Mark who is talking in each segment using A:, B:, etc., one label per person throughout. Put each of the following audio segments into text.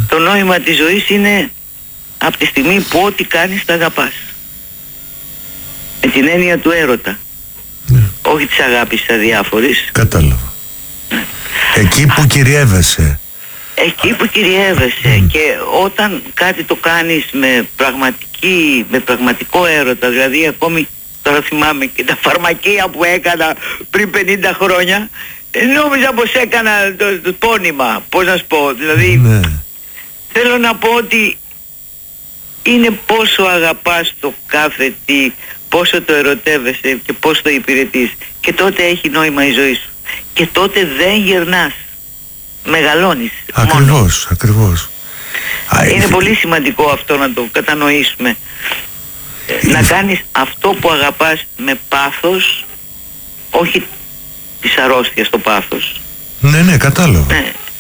A: Το νόημα της ζωής είναι από τη στιγμή που ό,τι κάνεις τα αγαπάς. Με την έννοια του έρωτα.
B: Ναι.
A: Όχι της αγάπης αδιάφορης.
B: Κατάλαβα. Εκεί που κυριεύεσαι.
A: Εκεί που κυριεύεσαι. Και όταν κάτι το κάνεις με πραγματικό έρωτα, δηλαδή ακόμη τώρα θυμάμαι και τα φαρμακεία που έκανα πριν 50 χρόνια, νόμιζα πως έκανα το πόνημα, πώς να σου πω, δηλαδή θέλω να πω ότι είναι πόσο αγαπάς το κάθε τι, πόσο το ερωτεύεσαι και πόσο το υπηρετείς, και τότε έχει νόημα η ζωή σου και τότε δεν γερνάς, μεγαλώνεις.
B: Ακριβώς, ακριβώς.
A: Είναι πολύ σημαντικό αυτό να το κατανοήσουμε, να κάνεις αυτό που αγαπάς με πάθος, όχι της αρρώστιας το πάθος.
B: Ναι, κατάλαβα.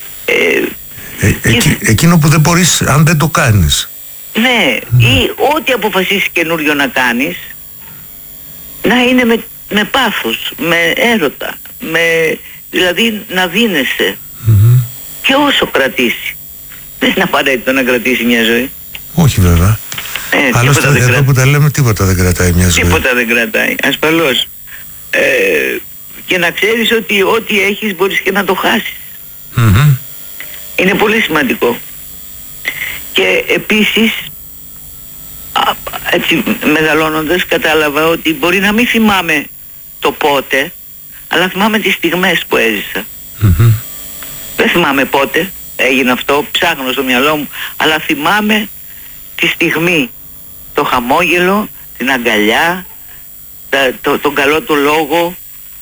B: Εκείνο που δεν μπορείς αν δεν το κάνεις.
A: Ναι, ή ό,τι αποφασίσεις καινούριο να κάνεις, να είναι με πάθος, με έρωτα, δηλαδή να δίνεσαι. Και όσο κρατήσει. Δεν είναι απαραίτητο να κρατήσει μια ζωή.
B: Όχι βέβαια. Άλλωστε εδώ που τα λέμε τίποτα δεν κρατάει μια ζωή.
A: Τίποτα δεν κρατάει, ασφαλώς. Και να ξέρεις ότι ό,τι έχεις μπορείς και να το χάσεις. Είναι πολύ σημαντικό. Και επίσης, έτσι μεγαλώνοντας, κατάλαβα ότι μπορεί να μην θυμάμαι το πότε, αλλά θυμάμαι τις στιγμές που έζησα. Δεν θυμάμαι πότε έγινε αυτό, ψάχνω στο μυαλό μου, αλλά θυμάμαι τη στιγμή, το χαμόγελο, την αγκαλιά, τον καλό το λόγο,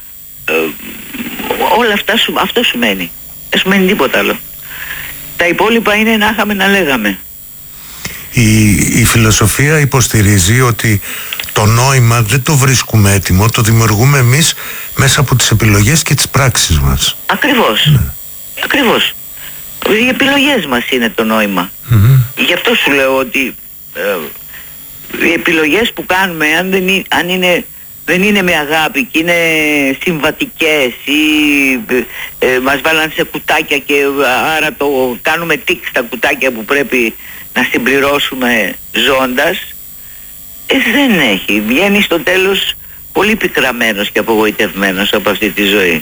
A: όλα αυτά αυτό σου μένει. Δεν σου μένει τίποτα άλλο. Τα υπόλοιπα είναι να είχαμε να λέγαμε.
B: Η φιλοσοφία υποστηρίζει ότι το νόημα δεν το βρίσκουμε έτοιμο, το δημιουργούμε εμείς μέσα από τις επιλογές και τις πράξεις μας.
A: Ακριβώς. Ακριβώς. Οι επιλογές μας είναι το νόημα. Γι' αυτό σου λέω ότι οι επιλογές που κάνουμε, αν δεν είναι με αγάπη και είναι συμβατικές ή μας βάλαν σε κουτάκια και άρα το κάνουμε τικ στα κουτάκια που πρέπει να συμπληρώσουμε ζώντας, δεν έχει. Βγαίνει στο τέλος πολύ πικραμένος και απογοητευμένος από αυτή τη ζωή.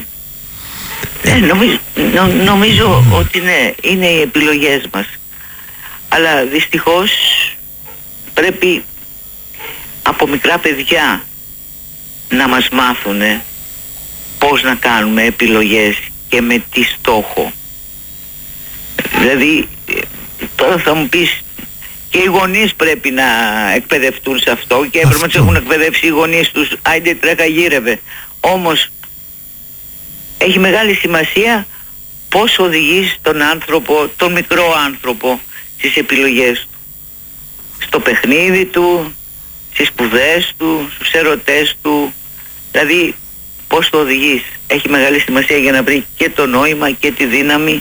A: Νομίζω ότι ναι, είναι οι επιλογές μας. Αλλά δυστυχώς πρέπει από μικρά παιδιά να μας μάθουν πώς να κάνουμε επιλογές και με τι στόχο. Δηλαδή τώρα θα μου πεις, και οι γονείς πρέπει να εκπαιδευτούν σε αυτό και έπρεπε να τους έχουν εκπαιδεύσει οι γονείς τους, άιντε τρέχα γύρευε. Όμως έχει μεγάλη σημασία πώς οδηγείς τον άνθρωπο, τον μικρό άνθρωπο, στις επιλογές του, στο παιχνίδι του, στις σπουδές του, στους ερωτές του, δηλαδή πώς το οδηγείς. Έχει μεγάλη σημασία για να βρει και το νόημα και τη δύναμη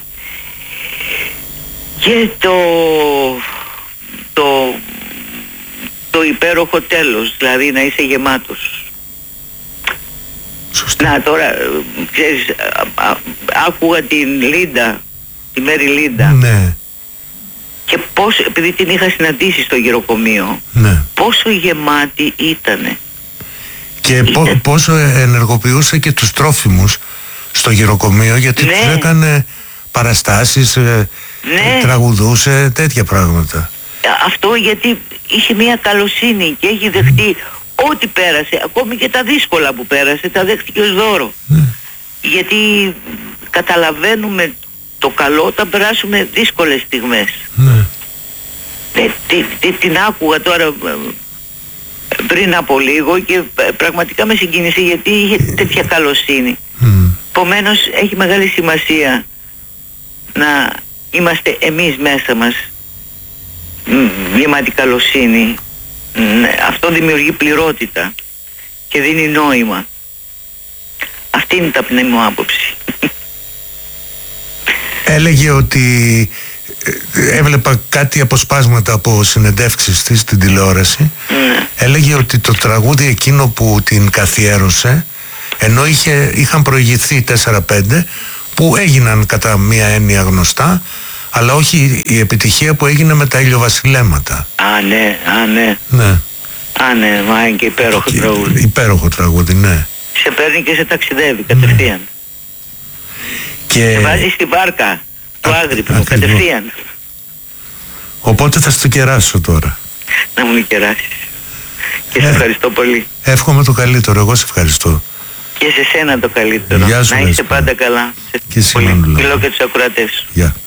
A: και το υπέροχο τέλος, δηλαδή να είσαι γεμάτος.
B: Σωστά.
A: Να τώρα, ξέρεις, άκουγα την Λίντα, τη Μέρη Λίντα.
B: Ναι.
A: Και πώς, επειδή την είχα συναντήσει στο γυροκομείο, πόσο γεμάτη ήτανε.
B: Και πόσο ενεργοποιούσε και τους τρόφιμους στο γυροκομείο, γιατί τους έκανε παραστάσεις, τραγουδούσε, τέτοια πράγματα.
A: Αυτό γιατί είχε μια καλοσύνη και έχει δεχτεί ό,τι πέρασε, ακόμη και τα δύσκολα που πέρασε, τα δέχτηκε ως δώρο. Γιατί καταλαβαίνουμε το καλό όταν περάσουμε δύσκολες στιγμές. Την άκουγα τώρα πριν από λίγο και πραγματικά με συγκίνησε, γιατί είχε τέτοια καλοσύνη. Επομένως έχει μεγάλη σημασία να είμαστε εμείς μέσα μας γεμάτη καλοσύνη. Αυτό δημιουργεί πληρότητα και δίνει νόημα. Αυτή είναι η ταπεινή μου άποψη.
B: Έλεγε ότι έβλεπα κάτι αποσπάσματα από συνεντεύξεις της στην τηλεόραση. Έλεγε ότι το τραγούδι εκείνο που την καθιέρωσε, ενώ είχαν προηγηθεί 4-5 που έγιναν κατά μία έννοια γνωστά, Αλλά όχι η επιτυχία που έγινε με τα ηλιοβασιλέματα.
A: Ναι, μα είναι και υπέροχο τραγούδι.
B: Υπέροχο τραγούδι, ναι.
A: Σε παίρνει και σε ταξιδεύει κατευθείαν.
B: Και...
A: σε βάζει στη βάρκα του Άγρυπνου κατευθείαν.
B: Οπότε θα στο κεράσω τώρα.
A: Να μου κεράσεις. Και σε ευχαριστώ πολύ.
B: Εύχομαι το καλύτερο, εγώ σε ευχαριστώ.
A: Και σε σένα το καλύτερο.
B: Γεια σου,
A: να είσαι πάντα καλά.
B: Και εσύ,
A: πολύ φιλό και τους ακροατές.
B: Γεια.